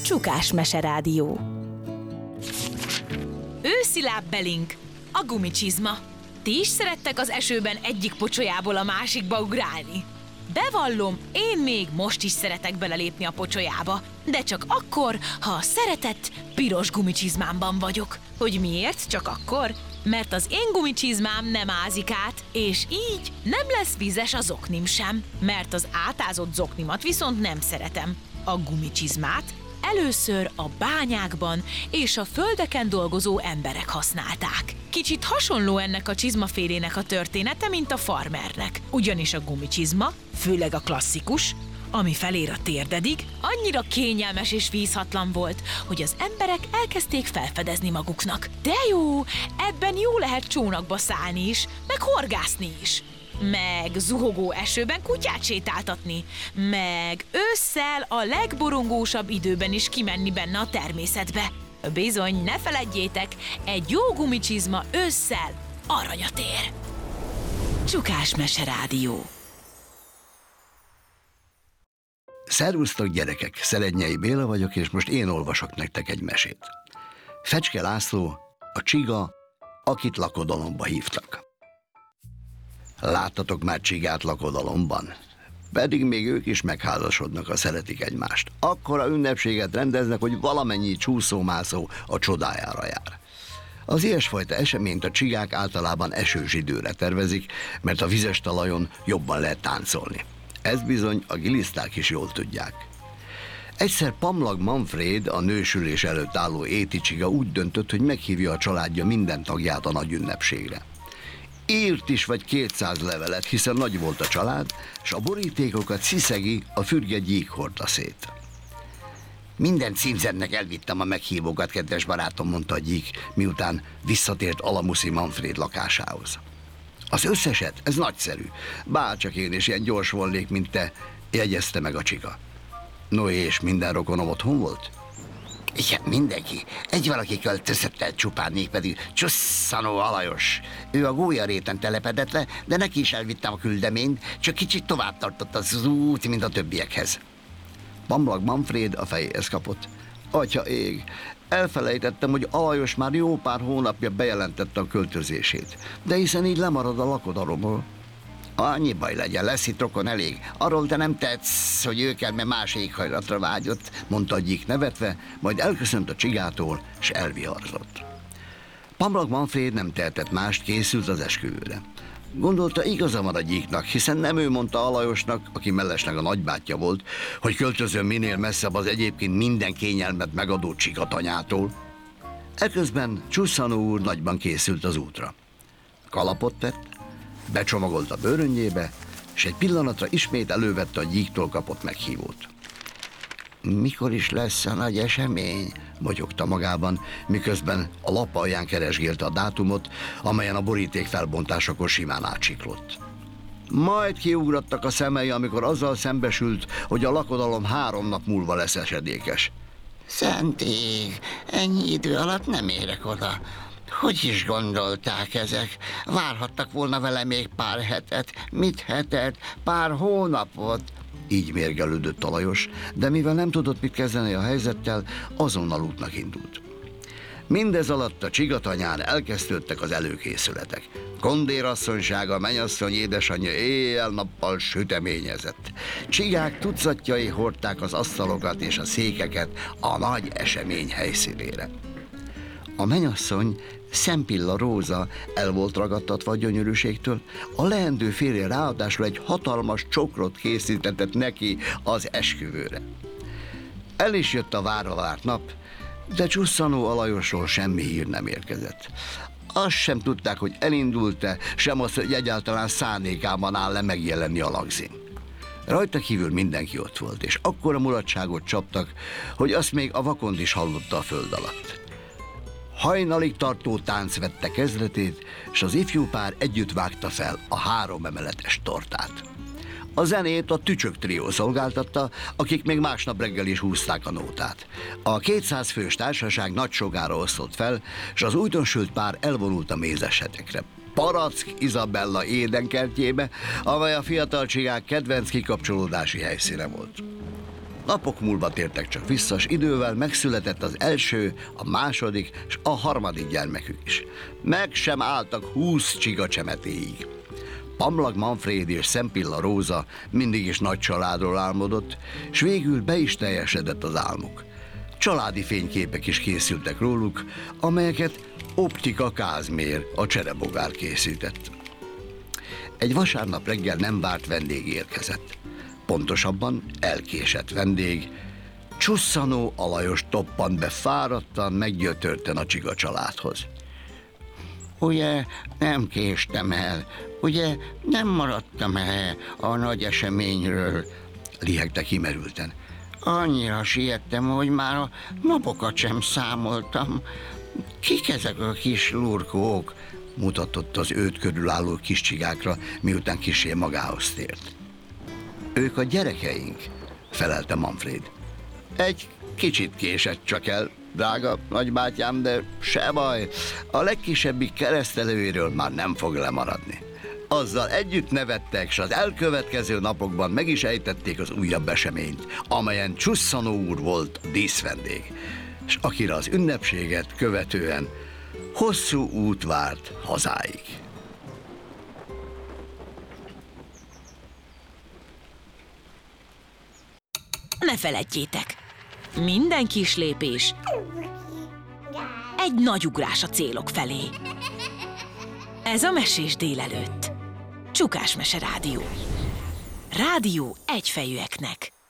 Csukás Meserádió. Őszi lábbelink, a gumicsizma. Ti is szerettek az esőben egyik pocsolyából a másikba ugrálni? Bevallom, én még most is szeretek belelépni a pocsolyába, de csak akkor, ha a szeretett piros gumicsizmámban vagyok. Hogy miért csak akkor? Mert az én gumicsizmám nem ázik át, és így nem lesz vizes a zoknim sem, mert az átázott zoknimat viszont nem szeretem. A gumicsizmát először a bányákban és a földeken dolgozó emberek használták. Kicsit hasonló ennek a csizmafélének a története, mint a farmernek. Ugyanis a gumicsizma, főleg a klasszikus, ami felér a térdedig, annyira kényelmes és vízhatlan volt, hogy az emberek elkezdték felfedezni maguknak. De jó, ebben jó lehet csónakba szállni is, meg horgászni is. Meg zuhogó esőben kutyát sétáltatni, meg ősszel a legborongósabb időben is kimenni benne a természetbe. Bizony, ne feledjétek, egy jó gumicsizma ősszel aranyat ér. Csukás Meserádió. Szervusztok, gyerekek! Szerednyei Béla vagyok, és most én olvasok nektek egy mesét. Fecske László, a csiga, akit lakodalomba hívtak. Láttatok már csigát lakodalomban? Pedig még ők is megházasodnak, ha szeretik egymást. Akkora ünnepséget rendeznek, hogy valamennyi csúszómászó a csodájára jár. Az ilyesfajta eseményt a csigák általában esős időre tervezik, mert a vizes talajon jobban lehet táncolni. Ezt bizony a giliszták is jól tudják. Egyszer Pamlag Manfréd, a nősülés előtt álló Éti csiga úgy döntött, hogy meghívja a családja minden tagját a nagy ünnepségre. Írt is vagy 200 levelet, hiszen nagy volt a család, és a borítékokat Sziszegi, a fürge gyík hordta szét. Minden címzetnek elvittem a meghívókat, kedves barátom, mondta a gyík, miután visszatért Alamuszi Manfréd lakásához. Az összeset? Ez nagyszerű. Bárcsak én is ilyen gyors volnék, mint te, jegyezte meg a csiga. No, és minden rokonom otthon volt? Igen, mindenki. Egy valaki költözött el csupán, mégpedig Csusszanó Alajos. Ő a Gólyaréten telepedett le, de neki is elvittem a küldeményt, csak kicsit tovább tartott az út, mint a többiekhez. Pamlag Manfréd a fejéhez kapott. Atya ég, elfelejtettem, hogy Alajos már jó pár hónapja bejelentette a költözését, de hiszen így lemarad a lakodalomról. Annyi baj legyen, lesz itt rokon elég. Arról te nem tetsz, hogy ő kell, mert más éghajlatra vágyott, mondta a gyík nevetve, majd elköszönt a csigától, s elviharzott. Pamlag Manfréd nem tehetett mást, készült az esküvőre. Gondolta, igaza van a gyíknak, hiszen nem ő mondta Alajosnak, aki mellesleg a nagybátyja volt, hogy költözön minél messzebb az egyébként minden kényelmet megadó csigatanyától. Eközben Csusszanó úr nagyban készült az útra. Kalapot tett, becsomagolt a bőröngyébe, és egy pillanatra ismét elővette a gyíktól kapott meghívót. Mikor is lesz a nagy esemény? Motyogta magában, miközben a lap alján keresgélte a dátumot, amelyen a boríték felbontásakor simán átsiklott. Majd kiugrattak a szemei, amikor azzal szembesült, hogy a lakodalom 3 nap múlva lesz esedékes. Szent ég, ennyi idő alatt nem érek oda. Hogy is gondolták ezek? Várhattak volna vele még pár hetet, mit hetet, pár hónapot. Így mérgelődött Alajos, de mivel nem tudott mit kezdeni a helyzettel, azonnal útnak indult. Mindez alatt a csigatanyán elkezdődtek az előkészületek. Kondérasszonysága, mennyasszony édesanyja éjjel-nappal süteményezett. Csigák tucatjai hordták az asztalokat és a székeket a nagy esemény helyszínére. A mennyasszony, Szempilla Róza el volt ragadtatva a gyönyörűségtől, a leendő férje ráadásul egy hatalmas csokrot készítetett neki az esküvőre. El is jött a várva várt nap, de Csusszanó Alajosról semmi hír nem érkezett. Azt sem tudták, hogy elindult-e, sem azt, hogy egyáltalán szándékában áll-e megjelenni a lagzin. Rajta kívül mindenki ott volt, és akkora mulatságot csaptak, hogy azt még a vakond is hallotta a föld alatt. Hajnalig tartó tánc vette kezdetét, és az ifjú pár együtt vágta fel a 3 emeletes tortát. A zenét a Tücsök trió szolgáltatta, akik még másnap reggel is húzták a nótát. A 200 fős társaság nagy sogára osztott fel, és az újdonsült pár elvonult a mézesetekre. Parack Izabella édenkertjébe, amely a fiatal csigák kedvenc kikapcsolódási helyszíne volt. Napok múlva tértek csak vissza, s idővel megszületett az első, a második és a harmadik gyermekük is. Meg sem álltak 20 csiga csemetéig. Pamlag Manfréd és Szempilla Róza mindig is nagy családról álmodott, s végül be is teljesedett az álmuk. Családi fényképek is készültek róluk, amelyeket Optika Kázmér, a cserebogár készített. Egy vasárnap reggel nem várt vendég érkezett. Pontosabban elkésett vendég. Csusszanó Alajos toppant be fáradtan, meggyötörten a csiga családhoz. Ugye nem késtem el, ugye nem maradtam el a nagy eseményről. Lihegte kimerülten. Annyira siettem, hogy már a napokat sem számoltam. Kik ezek a kis lurkók? Mutatott az őt körülálló kis csigákra, miután kissé magához tért. Ők a gyerekeink, felelte Manfréd. Egy kicsit késett csak el, drága nagybátyám, de se baj, a legkisebbik keresztelőjéről már nem fog lemaradni. Azzal együtt nevettek, s az elkövetkező napokban meg is ejtették az újabb eseményt, amelyen Csusszanó úr volt a díszvendég, s akire az ünnepséget követően hosszú út várt hazáig. Ne feledjétek, minden kis lépés egy nagy ugrás a célok felé. Ez a Mesés délelőtt. Csukás Mese Rádió. Rádió egyfejűeknek.